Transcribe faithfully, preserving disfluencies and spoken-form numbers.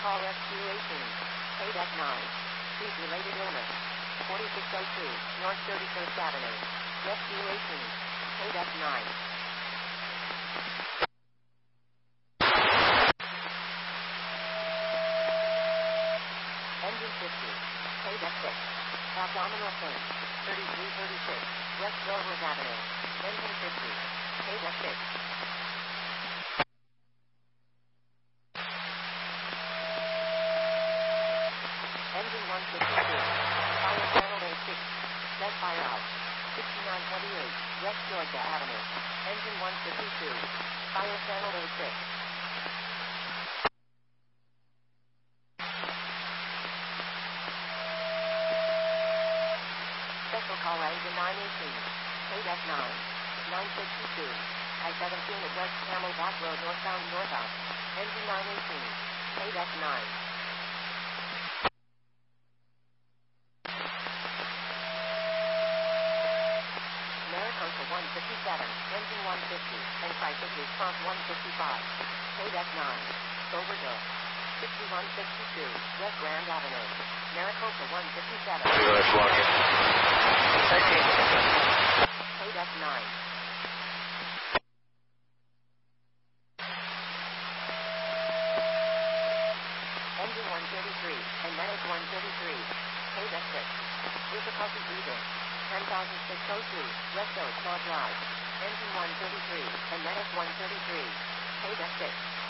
call Rescue eighteen. K nine. Speed-related illness. forty-six oh two, North thirty-first Avenue. Rescue eighteen. K nine. Engine fifty. K six. Abdominal pain. thirty-three thirty-six, West Dover's Avenue. Engine fifty. K six. Engine one fifty-two. Fire channel A six. Set fire out. sixty-nine twenty-eight, West Georgia Avenue. Engine one fifty-two. Fire channel A six. Special call engine nine eighteen. K nine. nine sixty-two. I seventeen at West Camelback Road northbound northbound. Engine nine eighteen. K nine. Maricopa one fifty-seven, engine one fifty, and crisis response one fifty-five. K nine. Overhill. sixty-one sixty-two, West Grand Avenue. Maricopa one fifty-seven. Let's walk it. K nine. Engine one thirty-three, and medic one thirty-three. K six. Difficulty breathing. ten thousand six oh two, West Oak Drive. Engine one thirty-three, and medic one thirty-three. K six.